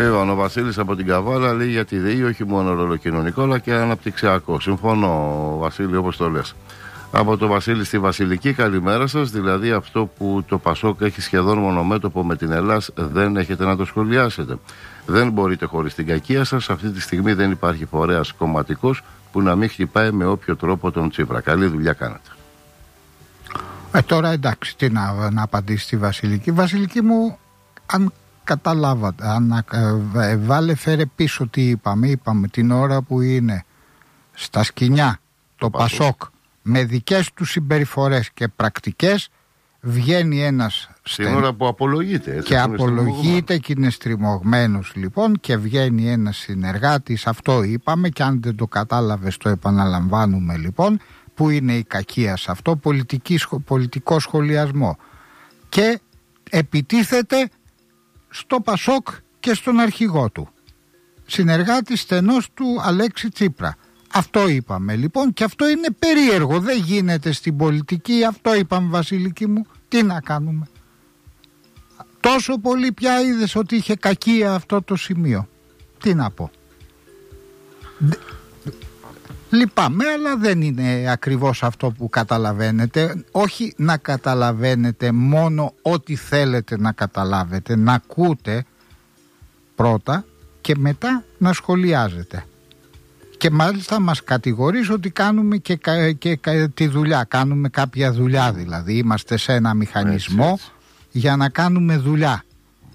Λοιπόν, ο Βασίλης από την Καβάλα λέει για τη ΔΕΗ όχι μόνο ολοκοινωνικό αλλά και αναπτυξιακό. Συμφωνώ, Βασίλη, όπως το λες. Από το Βασίλη στη Βασιλική, καλημέρα σας. Δηλαδή αυτό που το Πασόκ έχει σχεδόν μονομέτωπο με την Ελλάς δεν έχετε να το σχολιάσετε. Δεν μπορείτε χωρίς την κακία σας. Αυτή τη στιγμή δεν υπάρχει φορέας κομματικός που να μην χτυπάει με όποιο τρόπο τον Τσίπρα. Καλή δουλειά κάνατε. Τώρα εντάξει, τι να απαντήσει στη Βασιλική. Βασιλική μου, αν καταλάβατε, αν φέρε πίσω τι είπαμε την ώρα που είναι στα σκοινιά το Πασόκ με δικές του συμπεριφορές και πρακτικές, βγαίνει ένας στην ώρα που απολογείται, έτσι, και απολογείται και είναι στριμωγμένος λοιπόν, και βγαίνει ένας συνεργάτης, αυτό είπαμε, και αν δεν το κατάλαβες το επαναλαμβάνουμε λοιπόν, που είναι η κακία σε αυτό, πολιτικό σχολιασμό, και επιτίθεται στο Πασόκ και στον αρχηγό του, συνεργάτη στενός του Αλέξη Τσίπρα. Αυτό είπαμε λοιπόν, και αυτό είναι περίεργο, δεν γίνεται στην πολιτική. Αυτό είπαμε, Βασιλική μου, τι να κάνουμε. Τόσο πολύ πια είδες ότι είχε κακία αυτό το σημείο. Τι να πω. Λυπάμαι, αλλά δεν είναι ακριβώς αυτό που καταλαβαίνετε. Όχι να καταλαβαίνετε μόνο ό,τι θέλετε να καταλάβετε, να ακούτε πρώτα και μετά να σχολιάζετε. Και μάλιστα μας κατηγορείς ότι κάνουμε και τη δουλειά, κάνουμε κάποια δουλειά, δηλαδή είμαστε σε ένα μηχανισμό για να κάνουμε δουλειά.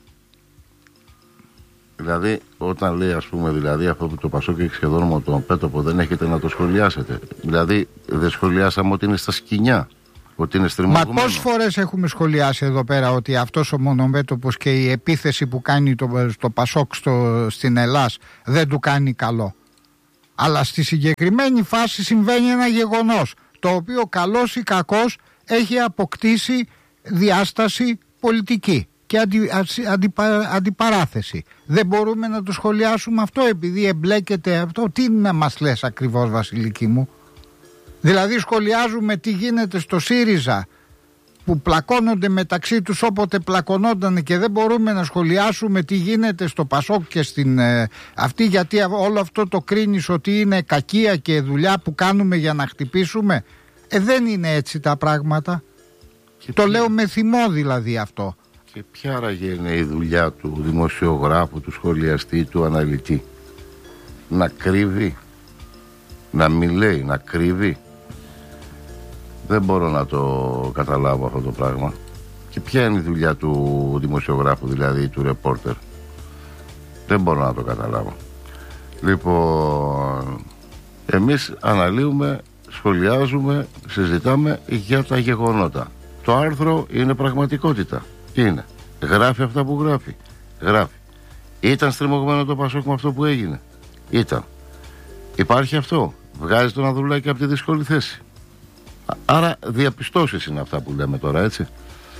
Δηλαδή όταν λέει, ας πούμε, δηλαδή αυτό που το Πασόκ έχει σχεδόν με τον πέτωπο, δεν έχετε να το σχολιάσετε. Δηλαδή δεν σχολιάσαμε ότι είναι στα σκοινιά, ότι είναι στριμωγμένο. Μα πόσες φορές έχουμε σχολιάσει εδώ πέρα ότι αυτός ο μονομέτωπος και η επίθεση που κάνει το Πασόκ στην Ελλάς δεν του κάνει καλό. Αλλά στη συγκεκριμένη φάση συμβαίνει ένα γεγονός, το οποίο καλός ή κακός έχει αποκτήσει διάσταση πολιτική και αντιπαράθεση. Δεν μπορούμε να το σχολιάσουμε αυτό επειδή εμπλέκεται αυτό. Τι να μας λες ακριβώς, Βασιλική μου? Δηλαδή σχολιάζουμε τι γίνεται στο ΣΥΡΙΖΑ, που πλακώνονται μεταξύ τους όποτε πλακωνόταν, και δεν μπορούμε να σχολιάσουμε τι γίνεται στο Πασόκ και στην αυτή, γιατί όλο αυτό το κρίνεις ότι είναι κακία και δουλειά που κάνουμε για να χτυπήσουμε. Δεν είναι έτσι τα πράγματα. Το λέω με θυμό δηλαδή αυτό. Και ποια άραγε είναι η δουλειά του δημοσιογράφου, του σχολιαστή, του αναλυτή? Να κρύβει, να μην λέει, να κρύβει? Δεν μπορώ να το καταλάβω αυτό το πράγμα. Και ποια είναι η δουλειά του δημοσιογράφου, δηλαδή του ρεπόρτερ? Δεν μπορώ να το καταλάβω. Λοιπόν, εμείς αναλύουμε, σχολιάζουμε, συζητάμε για τα γεγονότα. Το άρθρο είναι πραγματικότητα. Είναι. Γράφει αυτά που γράφει. Γράφει. Ήταν στριμωγμένο το Πασόκ με αυτό που έγινε? Ήταν. Υπάρχει αυτό? Βγάζει τον Ανδρουλάκη από τη δύσκολη θέση? Άρα διαπιστώσεις είναι αυτά που λέμε τώρα, έτσι.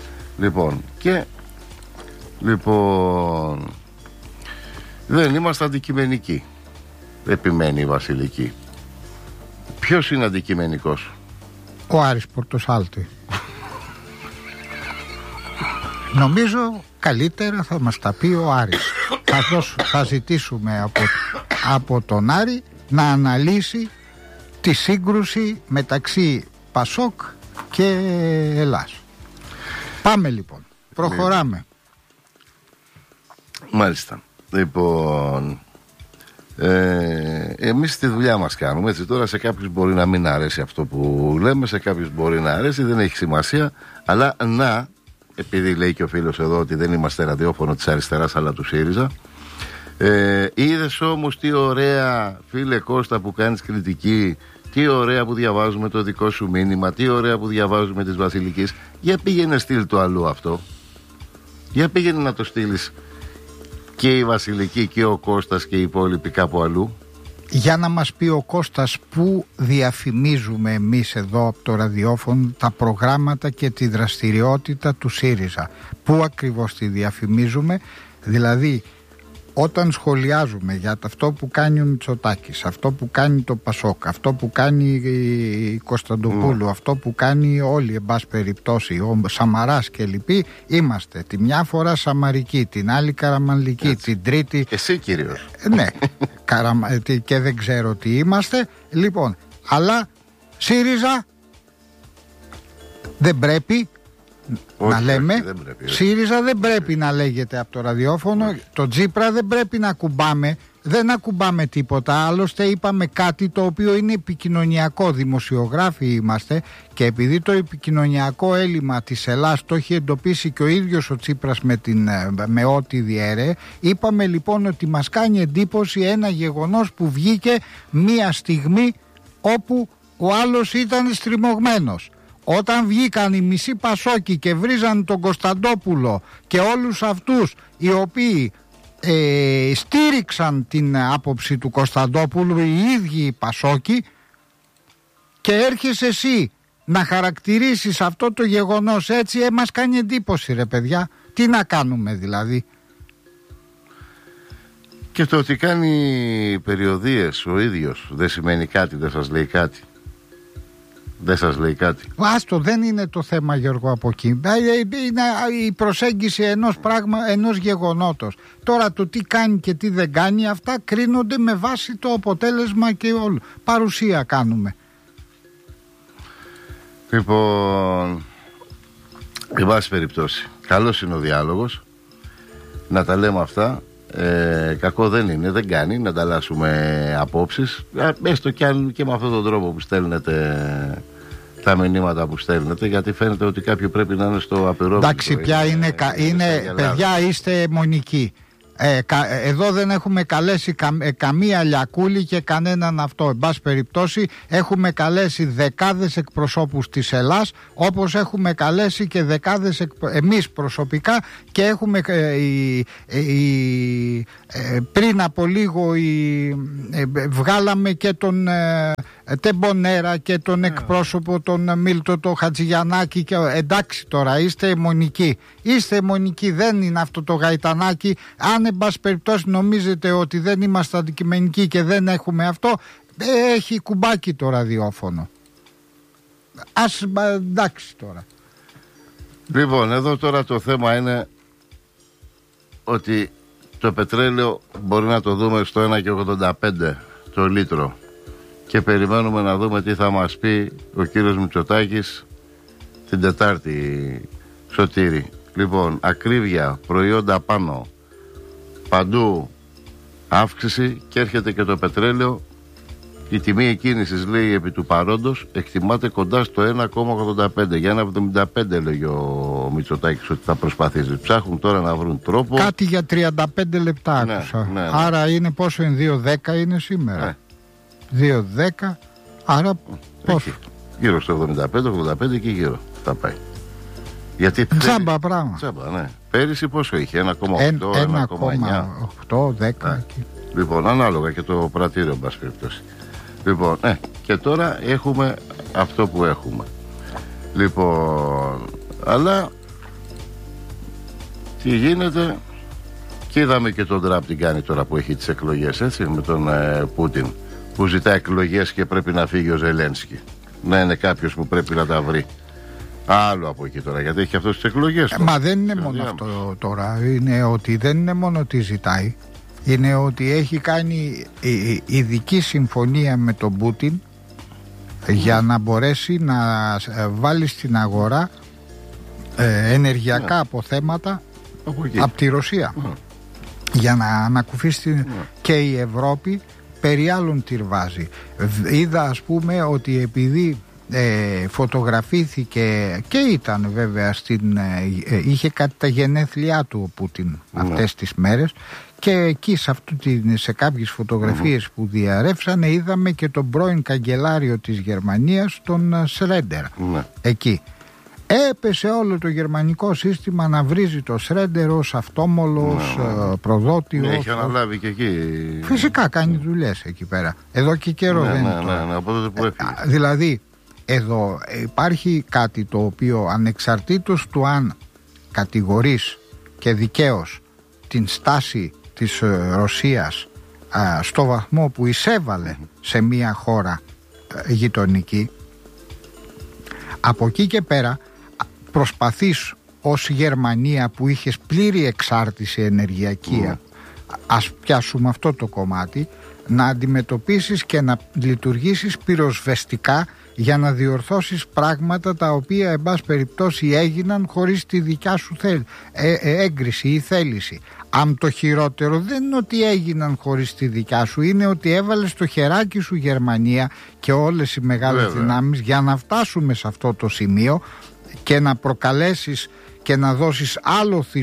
Λοιπόν, δεν είμαστε αντικειμενικοί, επιμένει η Βασιλική. Ποιος είναι αντικειμενικός? Ο Άρης Πορτοσάλτη. Νομίζω καλύτερα θα μας τα πει ο Άρης. Θα ζητήσουμε από τον Άρη να αναλύσει τη σύγκρουση μεταξύ Πασόκ και Ελλάς. Πάμε λοιπόν, προχωράμε. Μάλιστα. Λοιπόν, εμείς τη δουλειά μας κάνουμε, έτσι. Τώρα σε κάποιους μπορεί να μην αρέσει αυτό που λέμε, σε κάποιους μπορεί να αρέσει, δεν έχει σημασία. Αλλά επειδή λέει και ο φίλος εδώ ότι δεν είμαστε ραδιόφωνο της αριστεράς αλλά του ΣΥΡΙΖΑ, είδες όμως τι ωραία, φίλε Κώστα, που κάνεις κριτική? Τι ωραία που διαβάζουμε το δικό σου μήνυμα, τι ωραία που διαβάζουμε της Βασιλικής. Για πήγαινε στείλ το αλλού αυτό. Για πήγαινε να το στείλεις και η Βασιλική και ο Κώστας και οι υπόλοιποι κάπου αλλού. Για να μας πει ο Κώστας που διαφημίζουμε εμείς εδώ από το ραδιόφωνο τα προγράμματα και τη δραστηριότητα του ΣΥΡΙΖΑ. Πού ακριβώς τη διαφημίζουμε? Δηλαδή όταν σχολιάζουμε για αυτό που κάνει ο Μητσοτάκης, αυτό που κάνει το Πασόκ, αυτό που κάνει η Κωνσταντοπούλου, αυτό που κάνει όλοι, εν πάση περιπτώσει, ο Σαμαράς και λοιποί, είμαστε τη μια φορά Σαμαρική, την άλλη Καραμανλική, την τρίτη... Εσύ κύριος. Ναι, και δεν ξέρω τι είμαστε. Λοιπόν, αλλά ΣΥΡΙΖΑ δεν πρέπει... Όχι, να λέμε, ΣΥΡΙΖΑ δεν πρέπει να λέγεται από το ραδιόφωνο. Το Τσίπρα δεν πρέπει να ακουμπάμε. Δεν ακουμπάμε τίποτα. Άλλωστε είπαμε κάτι το οποίο είναι επικοινωνιακό. Δημοσιογράφοι είμαστε. Και επειδή το επικοινωνιακό έλλειμμα της Ελλάδας το έχει εντοπίσει και ο ίδιος ο Τσίπρας με ό,τι διέρε, είπαμε λοιπόν ότι μας κάνει εντύπωση ένα γεγονός που βγήκε μία στιγμή όπου ο άλλος ήταν στριμωγμένος. Όταν βγήκαν οι μισοί Πασόκοι και βρίζαν τον Κωνσταντόπουλο και όλους αυτούς οι οποίοι στήριξαν την άποψη του Κωνσταντόπουλου, οι ίδιοι οι Πασόκοι, και έρχεσαι εσύ να χαρακτηρίσεις αυτό το γεγονός έτσι, μας κάνει εντύπωση ρε παιδιά. Τι να κάνουμε δηλαδή? Και το ότι κάνει περιοδίες ο ίδιος δεν σημαίνει κάτι, δεν σας λέει κάτι. Δεν σας λέει κάτι. Άστο, δεν είναι το θέμα, Γιώργο, από εκεί. Είναι η προσέγγιση ενός γεγονότος. Τώρα το τι κάνει και τι δεν κάνει, αυτά κρίνονται με βάση το αποτέλεσμα και όλο. Παρουσία κάνουμε. Λοιπόν, εν πάση περιπτώσει, καλός είναι ο διάλογος. Να τα λέμε αυτά. Κακό δεν είναι, δεν κάνει να ανταλλάσσουμε απόψεις, έστω και με αυτόν τον τρόπο που στέλνετε τα μηνύματα που στέλνετε, γιατί φαίνεται ότι κάποιοι πρέπει να είναι στο απειρόβλητο. Εντάξει, πια είναι παιδιά, είστε αιμονικοί. Εδώ δεν έχουμε καλέσει καμία Λιακούλη και κανέναν αυτό. Εν πάση περιπτώσει έχουμε καλέσει δεκάδες εκπροσώπους της Ελλάς, όπως έχουμε καλέσει και δεκάδες εμείς προσωπικά, και έχουμε πριν από λίγο βγάλαμε και τον Τεμπονέρα και τον εκπρόσωπο τον Μίλτο το Χατζηγιαννάκη. Εντάξει, τώρα είστε αιμονικοί. Είστε αιμονικοί, δεν είναι αυτό το γαϊτανάκι. Αν εν πάση περιπτώσει νομίζετε ότι δεν είμαστε αντικειμενικοί και δεν έχουμε αυτό, έχει κουμπάκι το ραδιόφωνο. Εντάξει τώρα. Λοιπόν, εδώ τώρα το θέμα είναι ότι το πετρέλαιο μπορεί να το δούμε στο 1,85 το λίτρο, και περιμένουμε να δούμε τι θα μας πει ο κύριος Μητσοτάκης την Τετάρτη, Σωτήρη. Λοιπόν, ακρίβεια, προϊόντα πάνω, παντού αύξηση, και έρχεται και το πετρέλαιο. Η τιμή εκκίνησης, λέει, επί του παρόντος εκτιμάται κοντά στο 1,85. Για 1,75 λέγει ο Μητσοτάκης ότι θα προσπαθήσει. Ψάχνουν τώρα να βρουν τρόπο. Κάτι για 35 λεπτά άκουσα. Ναι. Άρα είναι πόσο, είναι 2,10 είναι σήμερα. 2,10, άρα πόσο? Γύρω στο 75-85 και γύρω θα πάει. Γιατί τσάμπα πράγμα. Τσάμπα, ναι. Πέρυσι πόσο είχε? 1,8, 1,8, 10. Λοιπόν, ανάλογα και το πρατήριο, εν πάση περιπτώσει. Λοιπόν, και τώρα έχουμε αυτό που έχουμε. Λοιπόν, αλλά τι γίνεται? Και είδαμε και τον Τραμπ τι κάνει τώρα που έχει τις εκλογές, έτσι, με τον Πούτιν, που ζητά εκλογές και πρέπει να φύγει ο Ζελένσκι. Να είναι κάποιος που πρέπει να τα βρει. Άλλο από εκεί τώρα, γιατί έχει αυτές τις εκλογές. Μα δεν είναι μόνο αυτό τώρα. Είναι ότι δεν είναι μόνο τι ζητάει. Είναι ότι έχει κάνει ειδική συμφωνία με τον Πούτιν για να μπορέσει να βάλει στην αγορά ενεργειακά αποθέματα από τη Ρωσία, για να ανακουφίσει και η Ευρώπη περί άλλων τυρβάζει. Είδα, ας πούμε, ότι επειδή φωτογραφήθηκε και ήταν βέβαια είχε κάτι τα γενέθλιά του ο Πούτιν αυτές τις μέρες, και εκεί σε κάποιες φωτογραφίες που διαρρεύσανε είδαμε και τον πρώην καγκελάριο της Γερμανίας, τον Σρέντερ. Εκεί έπεσε όλο το γερμανικό σύστημα να βρίζει το Σρέντερ ως αυτόμολος προδότη. Έχει αναλάβει και εκεί. Φυσικά κάνει δουλειές εκεί πέρα. Εδώ και καιρό δεν είναι τώρα. Από τότε που έφυγε. Δηλαδή εδώ υπάρχει κάτι το οποίο, ανεξαρτήτως του αν κατηγορείς και δικαίως την στάση της Ρωσίας στο βαθμό που εισέβαλε σε μια χώρα γειτονική, από εκεί και πέρα προσπαθείς ως Γερμανία που είχες πλήρη εξάρτηση ενεργειακή, ας πιάσουμε αυτό το κομμάτι, να αντιμετωπίσεις και να λειτουργήσεις πυροσβεστικά για να διορθώσεις πράγματα τα οποία εν πάση περιπτώσει έγιναν χωρίς τη δικιά σου έγκριση ή θέληση. Αν το χειρότερο δεν είναι ότι έγιναν χωρίς τη δικιά σου, είναι ότι έβαλες το χεράκι σου Γερμανία και όλες οι μεγάλες δυνάμεις για να φτάσουμε σε αυτό το σημείο και να προκαλέσεις και να δώσεις άλοθη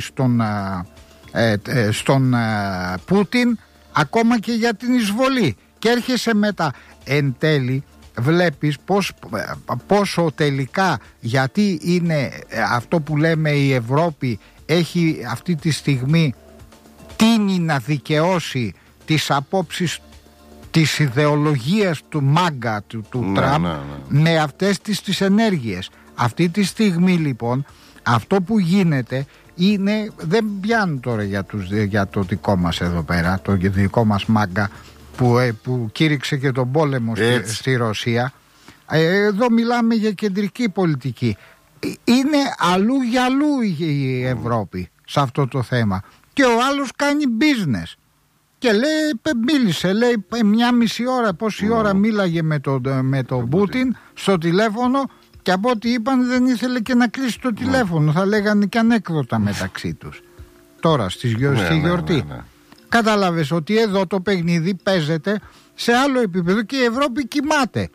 στον Πούτιν ακόμα και για την εισβολή, και έρχεσαι μετά εν τέλει βλέπεις πόσο τελικά, γιατί είναι αυτό που λέμε η Ευρώπη έχει αυτή τη στιγμή τείνει να δικαιώσει τις απόψεις της ιδεολογίας του μάγκα του Τραμπ με αυτές τις ενέργειες. Αυτή τη στιγμή λοιπόν αυτό που γίνεται είναι, δεν πιάνουν τώρα για το δικό μας εδώ πέρα, το δικό μας μάγκα που κήρυξε και τον πόλεμο στη Ρωσία. Εδώ μιλάμε για κεντρική πολιτική. Είναι αλλού για αλλού η Ευρώπη σε αυτό το θέμα. Και ο άλλος κάνει business. Και λέει 1,5 ώρα, πόση ώρα μίλαγε με τον Πούτιν στο τηλέφωνο, και από ό,τι είπαν δεν ήθελε και να κλείσει το τηλέφωνο. Θα λέγανε και ανέκδοτα μεταξύ τους. Τώρα στη γιορτή. Κατάλαβες ότι εδώ το παιχνίδι παίζεται σε άλλο επίπεδο και η Ευρώπη κοιμάται.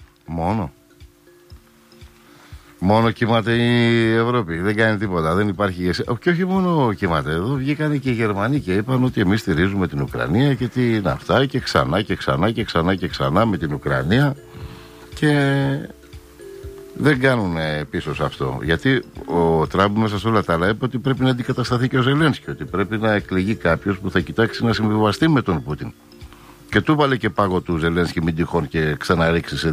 Μόνο κοιμάται η Ευρώπη. Δεν κάνει τίποτα. Δεν υπάρχει ηγεσία. Και όχι μόνο κοιμάται. Εδώ βγήκαν και οι Γερμανοί και είπαν ότι εμείς στηρίζουμε την Ουκρανία και τι είναι αυτά, και ξανά και ξανά και ξανά και ξανά με την Ουκρανία, και δεν κάνουν πίσω σε αυτό. Γιατί ο Τραμπ μέσα σε όλα τα άλλα είπε ότι πρέπει να αντικατασταθεί και ο Ζελένσκι, ότι πρέπει να εκλεγεί κάποιος που θα κοιτάξει να συμβιβαστεί με τον Πούτιν. Και του βάλε και πάγο του Ζελένσκι, μην τυχόν και ξαναρίξει σε